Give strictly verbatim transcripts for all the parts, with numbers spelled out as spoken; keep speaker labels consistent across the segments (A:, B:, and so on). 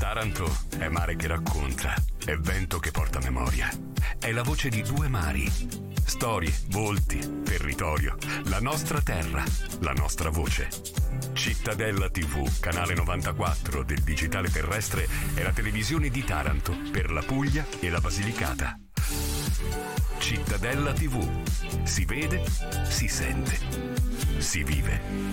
A: Taranto è mare che racconta, è vento che porta memoria, è la voce di due mari. Storie, volti, territorio, la nostra terra, la nostra voce. Cittadella tivù, canale novantaquattro del digitale terrestre, è la televisione di Taranto per la Puglia e la Basilicata. Cittadella tivù. Si vede, si sente, si vive.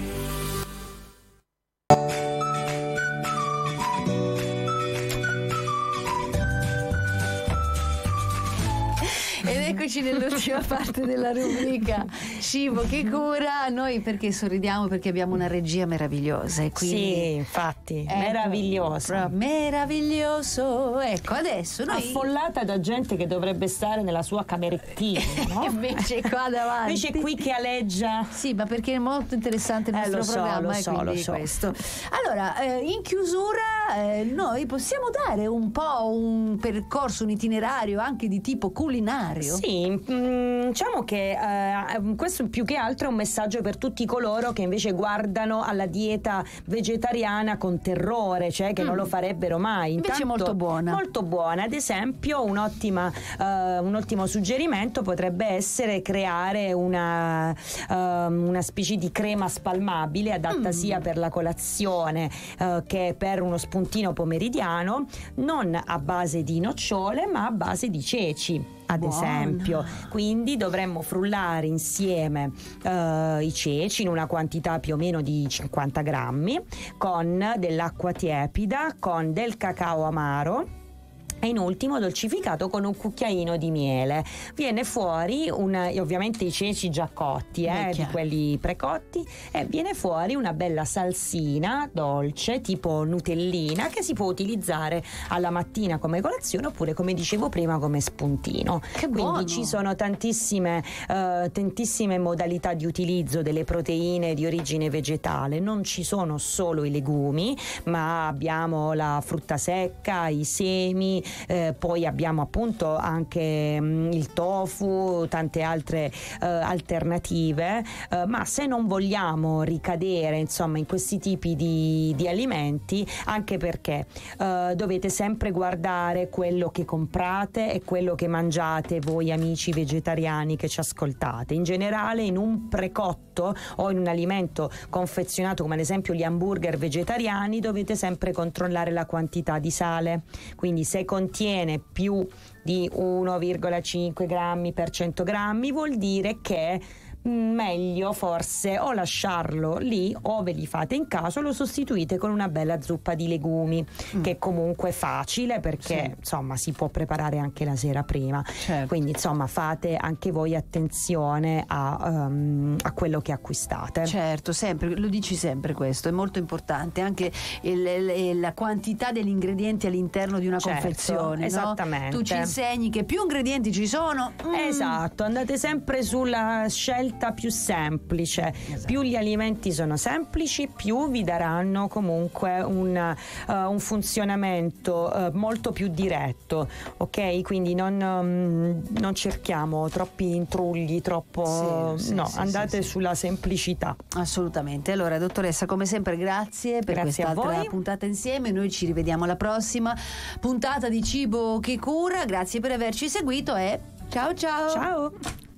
B: Eccoci nell'ultima parte della rubrica Cibo che cura. Noi perché sorridiamo? Perché abbiamo una regia meravigliosa e quindi...
C: Sì, infatti, ecco, meravigliosa.
B: Meraviglioso. Ecco, adesso noi...
C: affollata da gente che dovrebbe stare nella sua camerettina, no?
B: Invece qua davanti.
C: Invece qui che aleggia.
B: Sì, ma perché è molto interessante il
C: eh,
B: nostro
C: lo so,
B: programma
C: lo
B: e
C: so,
B: quindi
C: lo so.
B: questo. Allora, eh, in chiusura eh, noi possiamo dare un po' un percorso, un itinerario anche di tipo culinario.
C: Sì, mh, diciamo che eh, questo più che altro è un messaggio per tutti coloro che invece guardano alla dieta vegetariana con terrore, cioè che mm. non lo farebbero mai.
B: Intanto, invece è molto buona.
C: Molto buona. Ad esempio, un'ottima, eh, un ottimo suggerimento potrebbe essere creare una, uh, una specie di crema spalmabile adatta mm. sia per la colazione uh, che per uno spuntino pomeridiano, non a base di nocciole ma a base di ceci, ad
B: Buona.
C: esempio. Quindi dovremmo frullare insieme uh, i ceci in una quantità più o meno di cinquanta grammi con dell'acqua tiepida, con del cacao amaro e in ultimo dolcificato con un cucchiaino di miele. Viene fuori una, ovviamente i ceci già cotti, eh, di quelli precotti, e viene fuori una bella salsina dolce tipo nutellina che si può utilizzare alla mattina come colazione oppure, come dicevo prima, come spuntino.
B: Che
C: Quindi
B: buono.
C: Ci sono tantissime uh, tantissime modalità di utilizzo delle proteine di origine vegetale. Non ci sono solo i legumi, ma abbiamo la frutta secca, i semi, Eh, poi abbiamo appunto anche mh, il tofu, tante altre eh, alternative, eh, ma se non vogliamo ricadere insomma in questi tipi di, di alimenti, anche perché eh, dovete sempre guardare quello che comprate e quello che mangiate voi amici vegetariani che ci ascoltate. In generale, in un precotto o in un alimento confezionato come ad esempio gli hamburger vegetariani, dovete sempre controllare la quantità di sale. Quindi se contiene più di uno virgola cinque grammi per cento grammi vuol dire che meglio forse o lasciarlo lì o ve li fate in casa o lo sostituite con una bella zuppa di legumi mm. che comunque è facile perché sì. insomma si può preparare anche la sera prima, certo. Quindi insomma fate anche voi attenzione a, um, a quello che acquistate.
B: Certo, sempre, lo dici sempre questo, è molto importante anche il, il, la quantità degli ingredienti all'interno di una certo, confezione,
C: esattamente.
B: No? Tu ci insegni che più ingredienti ci sono, mm.
C: esatto, andate sempre sulla scelta più semplice, esatto. Più gli alimenti sono semplici, più vi daranno comunque un, uh, un funzionamento uh, molto più diretto, ok? Quindi non, um, non cerchiamo troppi intrugli, troppo
B: sì, sì,
C: no,
B: sì,
C: andate
B: sì,
C: sulla semplicità.
B: Assolutamente. Allora, dottoressa, come sempre grazie per
C: grazie
B: quest'altra puntata insieme. Noi ci rivediamo alla prossima puntata di Cibo che cura. Grazie per averci seguito e ciao ciao.
C: Ciao.